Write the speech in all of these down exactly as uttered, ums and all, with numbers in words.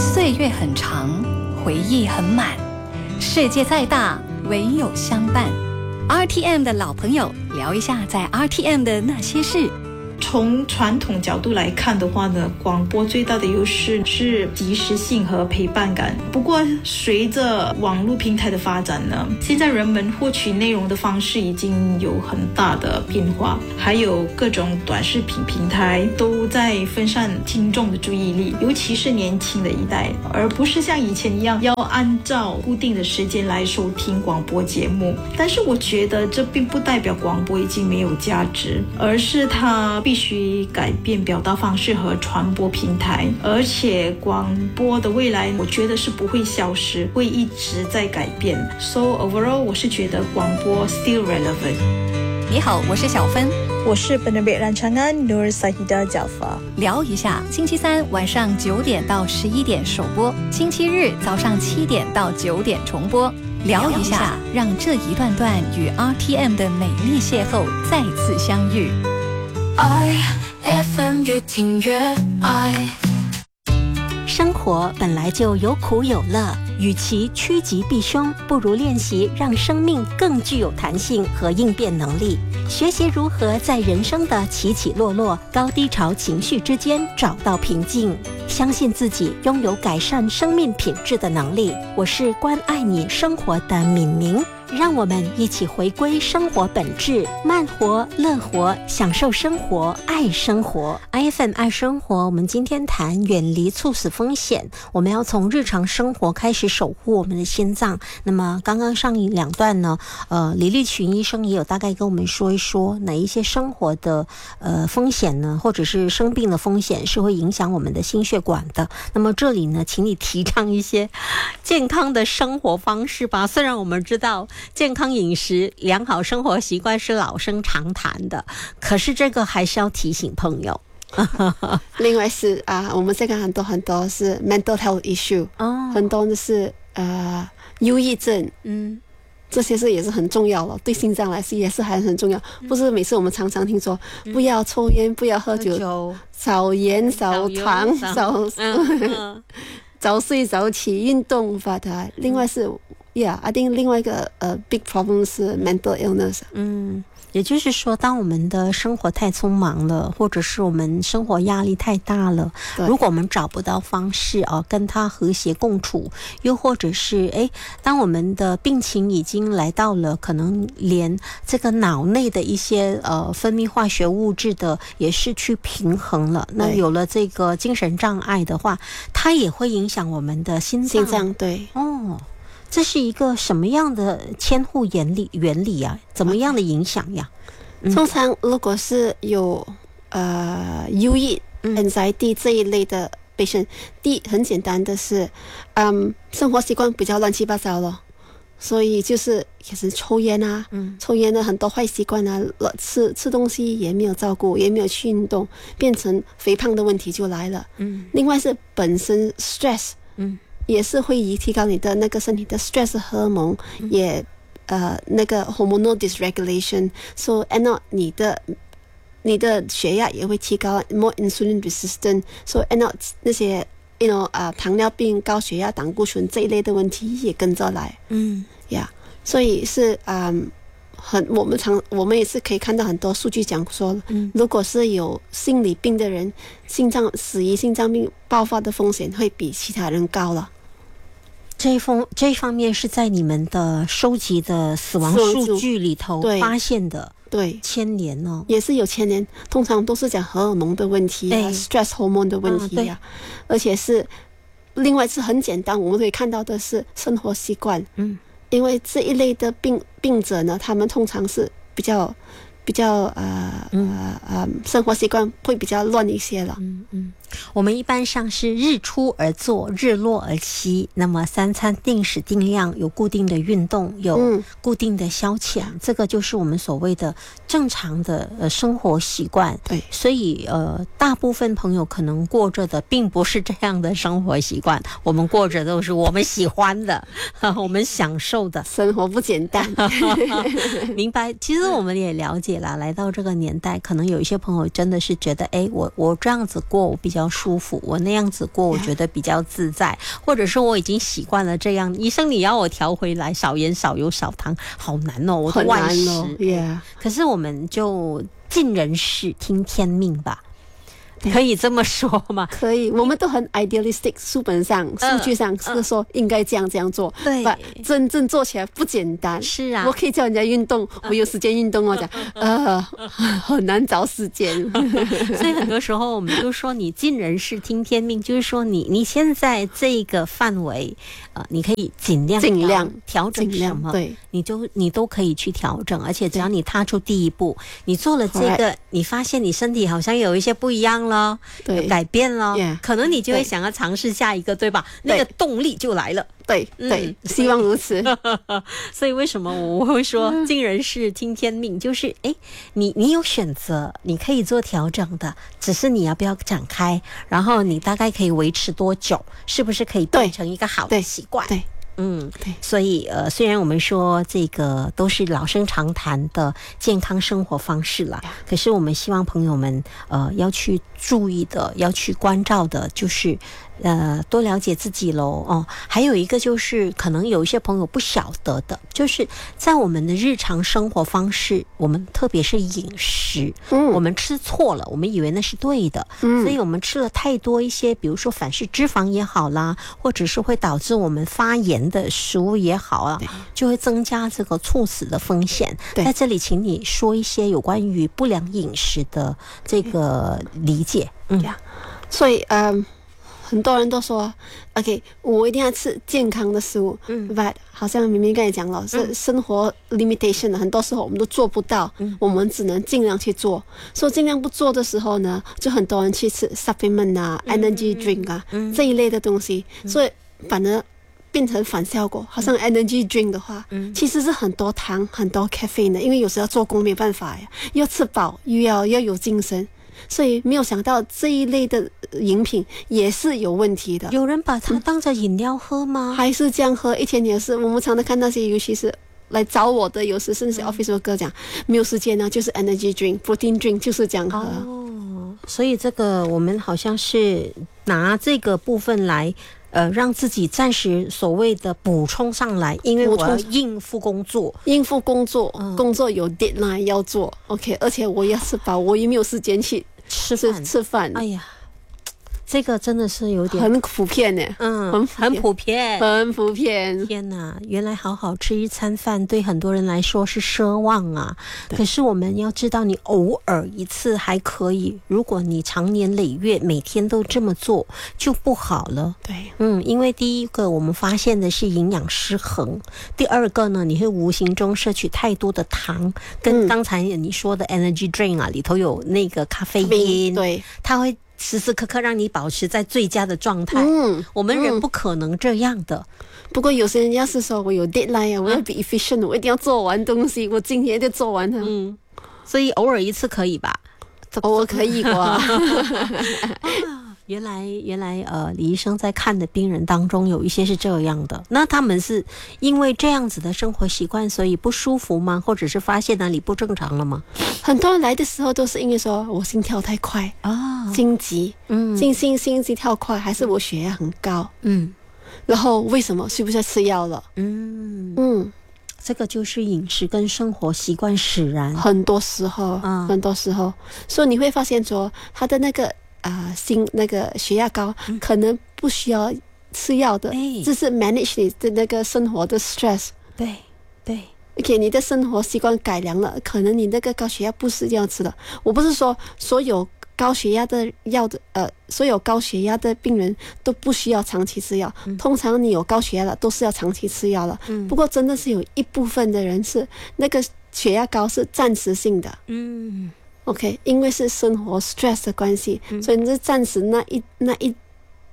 岁月很长，回忆很满，世界再大，唯有相伴。 R T M 的老朋友，聊一下在 R T M 的那些事。 从传统角度来看的话呢，广播最大的优势是及时性和陪伴感。不过随着网络平台的发展呢，现在人们获取内容的方式已经有很大的变化，还有各种短视频平台都在分散听众的注意力，尤其是年轻的一代，而不是像以前一样要按照固定的时间来收听广播节目。但是我觉得这并不代表广播已经没有价值，而是它必须改变表达方式和传播平台，而且广播的未来我觉得是不会消失，会一直在改变。 So overall 我是觉得广播 still relevant。 你好，我是小芬， 我是 Penerbit Rancangan Nur Sahida Jafar。 聊一下，星期三晚上九点到十一点首播，星期日早上七点到九点重播。聊一下，让这一段段与 R T M 的美丽邂逅再次相遇。 I F M 越听越爱。 生活本来就有苦有乐，与其趋吉避凶，不如练习让生命更具有弹性和应变能力。学习如何在人生的起起落落、高低潮情绪之间找到平静，相信自己拥有改善生命品质的能力。我是关爱你生活的敏明，让我们一起回归生活本质，慢活、乐活，享受生活，爱生活。I F M 爱生活，我们今天谈远离猝死风险，我们要从日常生活开始守护我们的心脏。那么刚刚上一两段呢，呃，李立群医生也有大概跟我们说一说哪一些生活的呃风险呢，或者是生病的风险是会影响我们的心血管的。那么这里呢，请你提倡一些健康的生活方式吧。虽然我们知道健康饮食、良好生活习惯是老生常谈的，可是这个还是要提醒朋友。 另外是啊，我们现在很多很多是 mental health issue，哦，很多的是呃忧郁症，嗯，这些是也是很重要了，对心脏来说也是还很重要。嗯、不是每次我们常常听说、嗯、不要抽烟，不要喝酒，喝酒少盐少糖少、嗯嗯、早睡早起，运动发达。另外是 Yeah, I think 另外一个呃、uh, big problem 是 mental illness。嗯， 也就是说，当我们的生活太匆忙了，或者是我们生活压力太大了，如果我们找不到方式啊，跟它和谐共处，又或者是哎，当我们的病情已经来到了可能连这个脑内的一些呃分泌化学物质的也是去平衡了，那有了这个精神障碍的话，它也会影响我们的心脏。 心脏对哦。这是一个什么样的监护原理原理啊？怎么样的影响呀？ 嗯、通常如果是有呃忧郁、anxiety 这一类的 patient， 第一很简单的是，嗯，生活习惯比较乱七八糟了，所以就是也是抽烟啊，嗯、抽烟的很多坏习惯啊，吃吃东西也没有照顾，也没有去运动，变成肥胖的问题就来了。嗯，另外是本身 stress， 嗯。也是会提高你的那个身体的 stress 荷尔蒙，嗯、也呃那个 hormonal dysregulation， so and not 你的你的血压也会提高 ，more insulin resistant， so and not 那些 you know 啊、uh, 糖尿病、高血压、胆固醇这一类的问题也跟着来，嗯呀， yeah, 所以是嗯。Um, 很，我们常我们也是可以看到很多数据讲说，嗯，如果是有心理病的人，心脏死于心脏病爆发的风险会比其他人高了。 这一方这一方面是在你们的收集的死亡数据里头发现的， 对， 牵连哦， 也是有牵连。通常都是讲荷尔蒙的问题啊 ，stress hormone 的问题啊，嗯、而且是另外是很简单，我们可以看到的是生活习惯，嗯。因为这一类的病病者呢，他们通常是比较比较呃呃呃生活习惯会比较乱一些了。嗯嗯， 我们一般上是日出而作，日落而息。那么三餐定时定量，有固定的运动，有固定的消遣，嗯、这个就是我们所谓的正常的呃生活习惯。对，所以呃，大部分朋友可能过着的并不是这样的生活习惯，我们过着都是我们喜欢的，我们享受的生活，不简单。 明白？其实我们也了解啦，来到这个年代，可能有一些朋友真的是觉得，哎，我我这样子过，我比较较舒服，我那样子过我觉得比较自在，或者是我已经习惯了这样，医生你要我调回来少盐少油少糖，好难哦，我的外食、 哦 yeah. 可是我们就尽人事听天命吧，可以这么说吗？ 可以，我们都很 idealistic， 书本上、数据上是说应该这样这样做， 对， 真正做起来不简单。 是啊， 我可以叫人家运动，我有时间运动，我讲呃很难找时间。 所以很多时候我们就说你尽人事听天命，就是说你你现在这个范围，呃，你可以尽量尽量调整什么， 对， 你就你都可以去调整，而且只要你踏出第一步，你做了这个，你发现你身体好像有一些不一样了，对，改变了， yeah, 可能你就会想要尝试下一个， 对, 对吧？那个动力就来了。 对对、嗯，希望如此。 所以为什么我会说尽人事听天命，就是哎，你你有选择，你可以做调整的，只是你要不要展开，然后你大概可以维持多久，是不是可以变成一个好的习惯？ 对。 嗯，对，所以呃，虽然我们说这个都是老生常谈的健康生活方式啦，可是我们希望朋友们呃要去注意的，要去关照的，就是呃多了解自己咯哦。还有一个就是可能有一些朋友不晓得的，就是在我们的日常生活方式，我们特别是饮食，嗯，我们吃错了，我们以为那是对的，嗯，所以我们吃了太多一些，比如说反式脂肪也好啦，或者是会导致我们发炎的食物也好啊，就会增加这个猝死的风险。在这里请你说一些有关于不良饮食的这个理解。嗯， 所以嗯，很多人都说 OK 我一定要吃健康的食物，嗯 but 好像明明刚才讲了、嗯、是生活 limitation 很多时候我们都做不到、嗯、我们只能尽量去做，所以尽量不做的时候呢，就很多人去吃 supplement 啊、嗯、energy drink 啊、嗯、这一类的东西、嗯、所以反而变成反效果。好像 energy drink 的话、嗯、其实是很多糖很多 caffeine 的，因为有时候做工没办法呀，要吃饱又要要有精神，所以没有想到这一类的饮品也是有问题的。 有人把它当成饮料喝吗、嗯、还是这样喝？一天也是，我们常常看那些尤其是来找我的，有时甚至 office worker 讲、嗯、没有时间呢，就是 energy drink protein drink 就是这样喝、 哦、所以这个我们好像是拿这个部分来呃，让自己暂时所谓的补充上来，因为我要应付工作， 应付工作、嗯、工作有 deadline 要做 OK， 而且我要吃饱，我也没有时间去吃饭吃饭。 哎呀，这个真的是有点很普遍呢， 嗯，很普遍， 很普遍。 天哪，原来好好吃一餐饭对很多人来说是奢望啊！可是我们要知道，你偶尔一次还可以，如果你长年累月每天都这么做，就不好了。 对， 嗯，因为第一个我们发现的是营养失衡，第二个呢，你会无形中摄取太多的糖，跟刚才你说的 energy drink 啊，里头有那个咖啡因， 对， 它会时时刻刻让你保持在最佳的状态。嗯，我们人不可能这样的。 嗯、不过有些人要是说我有 deadline 啊，我要 be efficient，、嗯、我一定要做完东西，我今天一定做完它。 嗯，所以偶尔一次可以吧？ 偶尔可以吧？ 原来原来呃，李医生在看的病人当中有一些是这样的，那他们是因为这样子的生活习惯所以不舒服吗？或者是发现哪里不正常了吗？ 很多人来的时候都是因为说我心跳太快啊、哦，心急，嗯，心心心心跳快，还是我血压很高，嗯，然后为什么需不需要吃药了？嗯嗯，这个就是饮食跟生活习惯使然， 很多时候，嗯，很多时候，所以你会发现说他的那个啊、呃，心那个血压高、嗯，可能不需要吃药的，只是 manage 你的那个生活的 stress。 对对 ，OK， 你的生活习惯改良了，可能你那个高血压不是这样吃的。我不是说所有高血压的药的呃，所有高血压的病人都不需要长期吃药。嗯、通常你有高血压的都是要长期吃药了。嗯、不过真的是有一部分的人是那个血压高是暂时性的。嗯。OK， 因为是生活 stress 的关系、嗯，所以你是暂时那一那一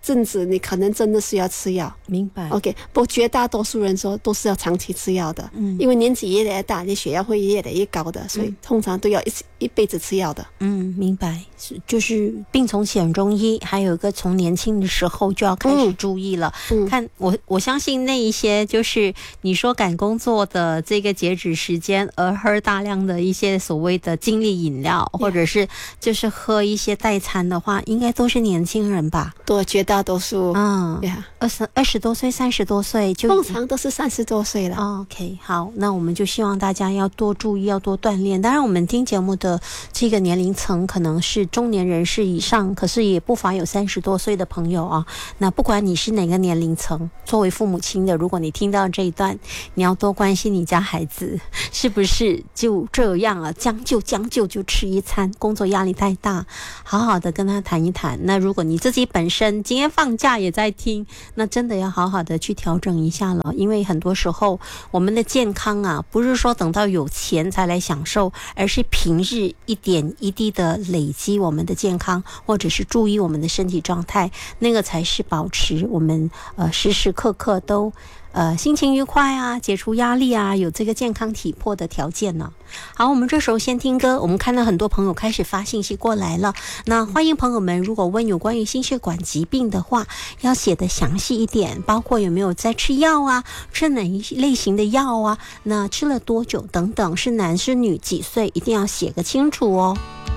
阵子你可能真的是要吃药。 明白。 OK， 不过绝大多数人说都是要长期吃药的，嗯，因为年纪越来越大，你血压会越来越高的，所以通常都要一一辈子吃药的。 嗯，明白。是就是病从浅中医，还有一个从年轻的时候就要开始注意了。嗯，看我我相信那一些就是你说赶工作的这个截止时间而喝大量的一些所谓的精力饮料，或者是就是喝一些代餐的话，应该都是年轻人吧？ 对，绝大多数。 嗯，二十二十多岁、三十多岁就通常都是三十多岁了。 哦 OK， 好，那我们就希望大家要多注意，要多锻炼。当然，我们听节目的这个年龄层可能是中年人士以上，可是也不乏有三十多岁的朋友啊。那不管你是哪个年龄层，作为父母亲的，如果你听到这一段，你要多关心你家孩子是不是就这样啊，将就将就就吃一餐，工作压力太大，好好的跟他谈一谈。那如果你自己本身今天放假也在听，那真的要好好的去调整一下了，因为很多时候我们的健康啊，不是说等到有钱才来享受，而是平日一点一滴的累积我们的健康，或者是注意我们的身体状态，那个才是保持我们呃时时刻刻都呃心情愉快啊，解除压力啊，有这个健康体魄的条件呢。好，我们这时候先听歌。我们看到很多朋友开始发信息过来了，那欢迎朋友们，如果问有关于心血管疾病的话，要写得详细一点，包括有没有在吃药啊，吃哪一类型的药啊，那吃了多久等等，是男是女，几岁，一定要写个清楚哦。